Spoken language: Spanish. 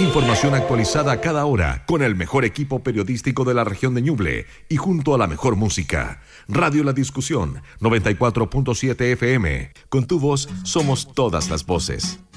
Información actualizada a cada hora con el mejor equipo periodístico de la región de Ñuble y junto a la mejor música. Radio La Discusión, 94.7 FM. Con tu voz somos todas las voces.